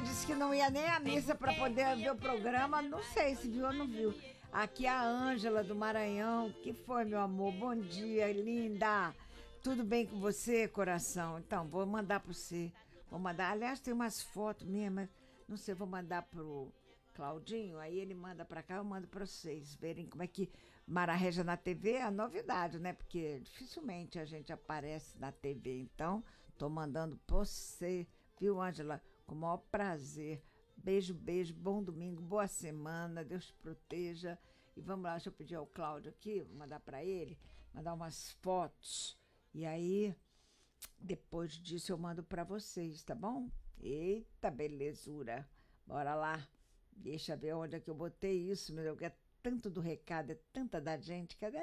disse que não ia nem à missa para poder ver o programa. Não sei se viu ou não viu. Aqui a Ângela do Maranhão. Que foi, meu amor? Bom dia, linda. Tudo bem com você, coração? Então, vou mandar para você. Vou mandar. Aliás, tem umas fotos minhas, mas não sei, vou mandar pro Claudinho. Aí ele manda para cá, eu mando para vocês verem como é que Mara Régia na TV é a novidade, né? Porque dificilmente a gente aparece na TV. Então, tô mandando para você. Viu, Ângela? Com o maior prazer. Beijo, beijo, bom domingo, boa semana, Deus te proteja. E vamos lá, deixa eu pedir ao Cláudio aqui, vou mandar para ele, mandar umas fotos. E aí, depois disso eu mando para vocês, tá bom? Eita, belezura. Bora lá. Deixa eu ver onde é que eu botei isso, meu Deus, que é tanto do recado, é tanta da gente. Cadê?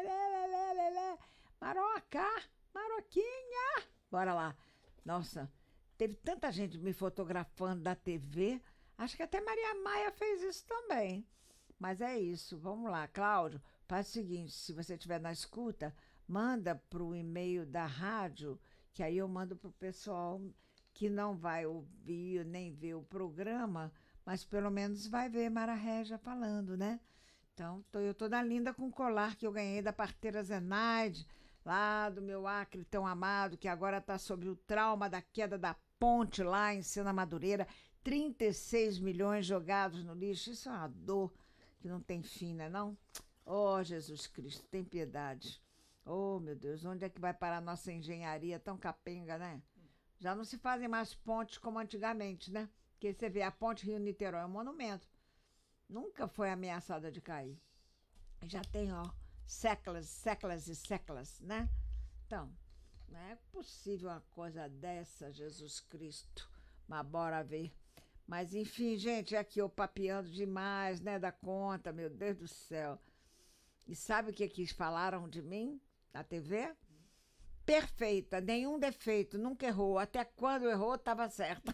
Maroca, Maroquinha. Bora lá. Nossa, teve tanta gente me fotografando da TV. Acho que até Maria Maia fez isso também. Mas é isso. Vamos lá, Cláudio. Faz o seguinte, se você estiver na escuta, manda para o e-mail da rádio, que aí eu mando para o pessoal que não vai ouvir nem ver o programa, mas pelo menos vai ver Mara Régia falando, né? Então, eu toda linda com o colar que eu ganhei da parteira Zenaide, lá do meu Acre tão amado, que agora está sob o trauma da queda da ponte lá em Sena Madureira, 36 milhões jogados no lixo. Isso é uma dor que não tem fim, né, não? Oh, Jesus Cristo, tem piedade. Oh, meu Deus, onde é que vai parar a nossa engenharia tão capenga, né? Já não se fazem mais pontes como antigamente, né? Porque você vê, a ponte Rio-Niterói é um monumento. Nunca foi ameaçada de cair. Já tem, ó, séculos, séculos e séculos, né? Então, não é possível uma coisa dessa, Jesus Cristo. Mas bora ver. Mas, enfim, gente, aqui eu papeando demais, né, da conta, meu Deus do céu. E sabe o que falaram de mim na TV? Perfeita, nenhum defeito, nunca errou. Até quando errou, estava certa.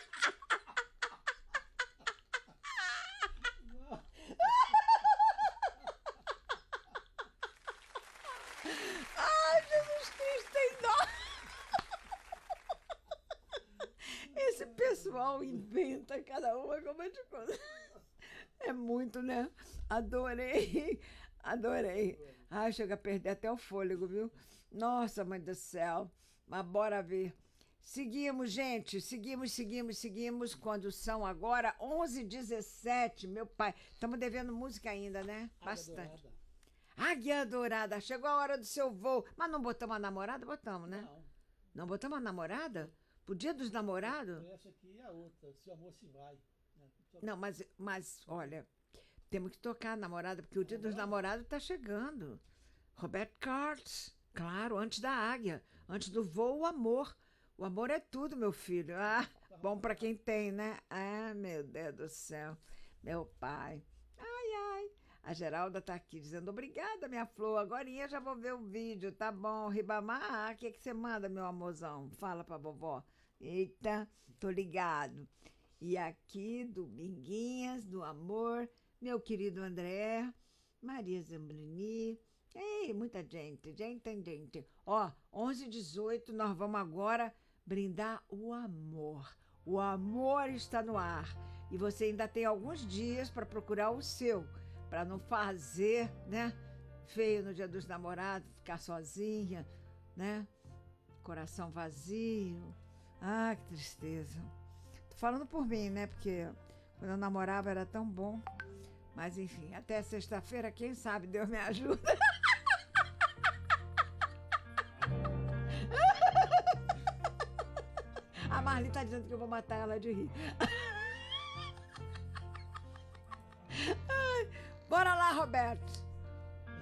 Ai, Jesus Cristo, tem dó. Esse pessoal inventa cada uma como de coisa. É muito, né? Adorei, adorei. Ai, chega a perder até o fôlego, viu? Nossa, mãe do céu. Mas bora ver. Seguimos, gente. Seguimos. Quando são agora 11h17, meu pai. Estamos devendo música ainda, né? Bastante. Águia Dourada. Chegou a hora do seu voo. Mas não botamos a namorada? Botamos, né? Não. Não botamos a namorada? Pro Dia dos Namorados? Essa aqui é a outra. Se o amor se vai. Né? Não, mas olha, temos que tocar a namorada, porque o Dia dos Namorados está chegando. Roberto Carlos, claro, antes da águia, antes do voo, o amor. O amor é tudo, meu filho. Ah, bom para quem tem, né? Ah, meu Deus do céu. Meu pai. Ai. A Geralda tá aqui dizendo, obrigada, minha flor. Agorinha já vou ver o vídeo, tá bom. Ribamar, o que você manda, meu amorzão? Fala pra vovó. Eita, tô ligado. E aqui, Dominguinhas, do amor, meu querido André, Maria Zambrani. Ei, muita gente. Ó, 11h18, nós vamos agora brindar o amor. O amor está no ar. E você ainda tem alguns dias para procurar o seu, para não fazer, né, feio no Dia dos Namorados, ficar sozinha, né, coração vazio. Ah, que tristeza. Tô falando por mim, né, porque quando eu namorava era tão bom. Mas enfim, até sexta-feira, quem sabe Deus me ajuda. A Marli tá dizendo que eu vou matar ela de rir. Ai, bora lá, Roberto.